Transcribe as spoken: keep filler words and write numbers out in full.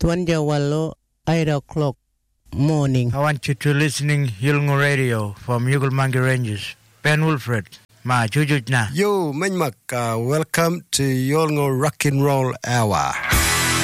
Tuanjawalo eight o'clock morning. I want you to listening Yulngu Radio from Yugelmangi Ranges. Ben Wilfred, ma jujujna. Yo, Manmak, uh, welcome to Yulngu Rock and Roll Hour.